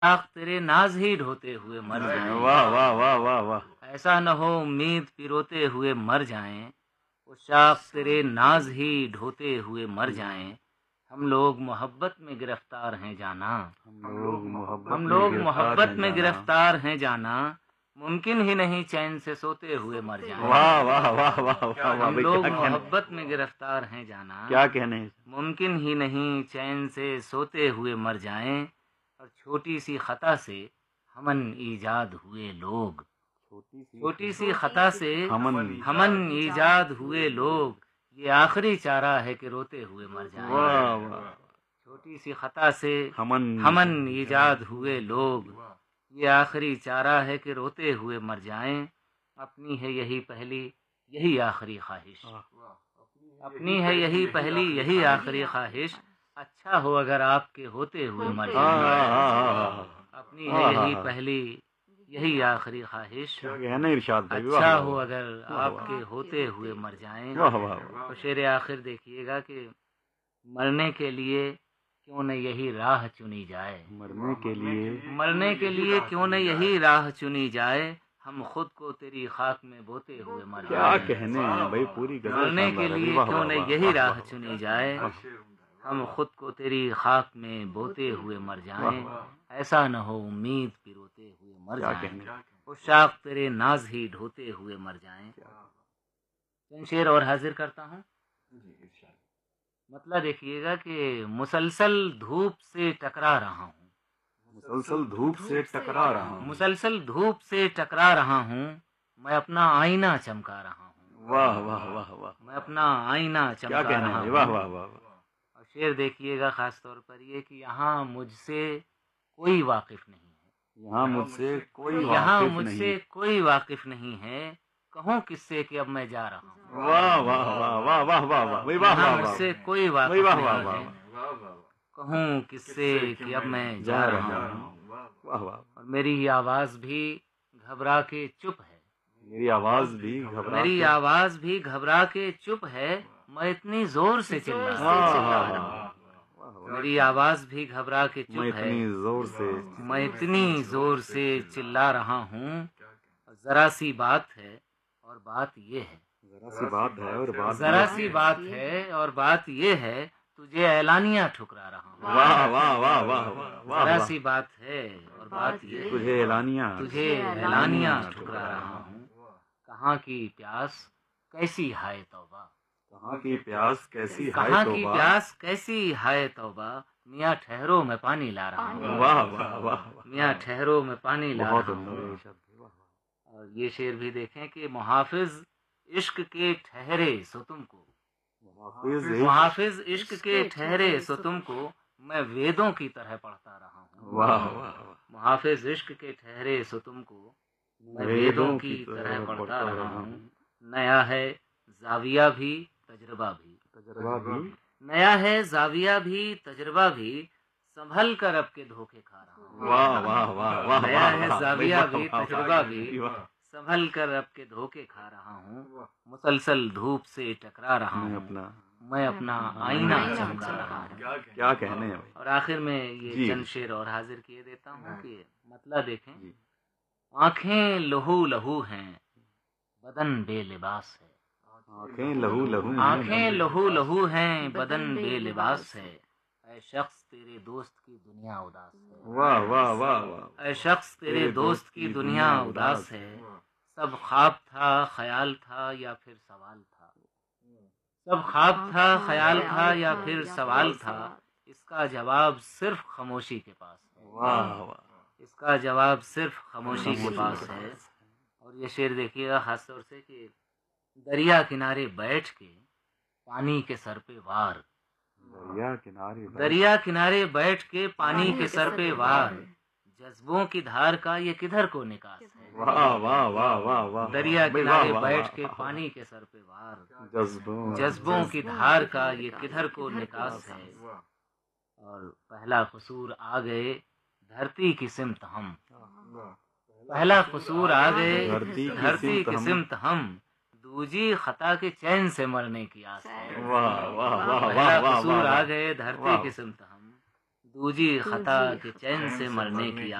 آخ تیرے ناز ہی ڈھوتے ہوئے مر جائیں، واہ واہ واہ واہ واہ، ایسا نہ ہو امید پروتے ہوئے مر جائیں، وہ شاخ تیرے ناز ہی ڈھوتے ہوئے مر جائیں، ہم لوگ محبت میں گرفتار ہیں جانا، ہم لوگ محبت میں گرفتار ہیں جانا، ممکن ہی نہیں چین سے سوتے ہوئے مر جائیں، واہ واہ واہ واہ واہ، ہم لوگ محبت میں گرفتار ہیں جانا، کیا کہنے ہیں، ممکن ہی نہیں چین سے سوتے ہوئے مر جائیں، اور چھوٹی سی خطا سے ہمن ایجاد ہوئے لوگ، چھوٹی سی خطا سے ہمن ایجاد ہوئے لوگ، یہ آخری چارہ ہے کہ روتے ہوئے مر جائیں، واہ واہ، چھوٹی سی خطا سے ہمن ایجاد ہوئے لوگ، یہ آخری چارہ ہے کہ روتے ہوئے مر جائیں، اپنی ہے یہی پہلی یہی آخری خواہش، اپنی ہے یہی پہلی یہی آخری خواہش، اچھا ہو اگر آپ کے ہوتے ہوئے مر جائیں، اپنی ہے یہی پہلی یہی آخری خواہش، کہنا ارشاد بھائی، اچھا ہو اگر آپ کے ہوتے ہوئے مر جائیں، واہ واہ، تو شعر آخر دیکھیے گا کہ مرنے کے لیے کیوں نہ یہی راہ چنی جائے، مرنے کے لیے، مرنے کے لیے کیوں نہ یہی راہ چنی جائے، ہم خود کو تیری خاک میں بوتے ہوئے مر کیا جائیں، کہنے ہیں بھائی، پوری غزل مرنے کے شاندار ہے، لیے واہ کیوں واہ نہ واہ، یہی واہ راہ واہ، چنی جائے، ہم خود کو تیری خاک میں بوتے ہوئے مر جائیں، ایسا نہ ہو امید پروتے ہوئے مر کیا جائیں، کہنے، وہ شاخ تیرے ناز ہی ڈھوتے ہوئے مر جائیں۔ چند شعر اور حاضر کرتا ہوں۔ مطلب دیکھیے گا کہ مسلسل دھوپ سے ٹکرا رہا ہوں، مسلسل دھوپ سے ٹکرا رہا ہوں، مسلسل دھوپ سے ٹکرا رہا ہوں، میں اپنا آئینہ چمکا رہا ہوں، واہ واہ واہ واہ، میں اپنا آئینہ کیا چمکا کہنے رہا ہیں، ہوں۔ واہ واہ واہ، اور شعر دیکھیے گا خاص طور پر یہ کہ یہاں مجھ سے کوئی واقف نہیں ہے، یہاں مجھ سے کوئی یہاں واقف مجھ نہیں، سے کوئی واقف نہیں ہے، کہوں کس سے کہ اب میں جا رہا ہوں، واہ واہ واہ واہ واہ واہ واہ، بھائی واہ یہاں واہ مجھ واہ، سے کوئی بھائی واقف واہ واہ نہیں واہ، ہے، کہوں کس سے کہ اب میں جا رہا ہوں، واہ واہ، اور میری یہ آواز بھی گھبرا کے چپ ہے، میری آواز بھی گھبرا میری کے، آواز بھی گھبرا کے چپ ہے، میں اتنی زور سے چلا رہا ہوں، میری آواز بھی گھبرا کے میں چپ ہے، اتنی زور سے، میں اتنی زور سے چلا رہا ہوں، ذرا سی بات ہے اور بات یہ ہے، ذرا سی بات ہے اور بات ذرا سی بات ہے اور بات یہ ہے، تجھے اعلانیہ ٹھکرا رہا ہوں، واہ واہ واہ واہ واہ، ذرا سی بات ہے اور بات یہ ہے، تجھے اعلانیہ، تجھے اعلانیہ ٹھکرا رہا ہوں، کہاں کی پیاس کیسی ہائے توبہ، کہاں کی پیاس کیسی ہائے کہاں کی توبہ، پیاس کیسی ہائے توبہ، میاں ٹھہرو میں پانی لا رہا ہوں، واہ واہ واہ، میاں ٹھہرو میں پانی لا بہت رہا عمدہ ہوں۔ ارشاد، واہ واہ، اور یہ شعر بھی دیکھیں کہ محافظ عشق کے ٹھہرے سو تم کو، محافظ عشق کے ٹھہرے سو تم کو، میں ویدوں کی طرح پڑھتا رہا ہوں، واہ واہ، محافظ عشق کے ٹھہرے سو تم کو، میں ویدوں کی طرح پڑھتا رہا ہوں، نیا ہے زاویہ بھی تجربہ بھی، تجربہ بھی، نیا ہے زاویہ بھی تجربہ بھی، سنبھل کر اب کے دھوکے کھا رہا ہوں، واہ واہ واہ واہ، نیا ہے واہ، زاویہ بھی واہ، تجربہ واہ، بھی، واہ، سنبھل کر اب کے دھوکے کھا رہا ہوں، مسلسل دھوپ سے ٹکرا رہا میں ہوں، اپنا، میں اپنا آئینہ چمکا رہا ہوں۔ کیا کہنے ہیں، اور آخر میں یہ جی، چند شعر اور حاضر کیے دیتا ہوں کہ مطلب دیکھیں، جی، آنکھیں لہو لہو ہیں بدن بے لباس ہے، آنکھیں لہو لہو ہیں، آنکھیں لہو لہو ہیں بدن بے لباس ہے، اے شخص تیرے دوست کی دنیا اداس ہے، واہ واہ واہ واہ، اے شخص تیرے دوست کی دنیا اداس ہے، سب خواب تھا خیال تھا یا پھر سوال تھا، سب خواب تھا خیال تھا یا پھر سوال تھا، اس کا جواب صرف خاموشی کے پاس ہے، واہ واہ، اس کا جواب صرف خاموشی کے پاس ہے۔ اور یہ شعر دیکھیے گا خاص طور سے کہ دریا کنارے بیٹھ کے پانی کے سر پہ وار، دریا کنارے بیٹھ، دریا کنارے بیٹھ کے پانی کے سر پہ وار، جذبوں کی دھار کا یہ کدھر کو نکاس ہے، واہ واہ واہ واہ واہ، دریا بھائی کنارے واہ واہ بیٹھ واہ، کے پانی کے سر پہ وار، جذبوں، جذبوں کی دھار کا یہ کدھر کو نکاس ہے، اور پہلا قصور آ گئے دھرتی کی سمت ہم، پہلا قصور آ گئے دھرتی کی سمت ہم، دوجی خطا کے چین سے مرنے کی آس ہے، واہ واہ واہ پہلا واہ واہ، قصور آ گئے دھرتی کی سمت ہم، دوجی خطا کہ چین سے مرنے کی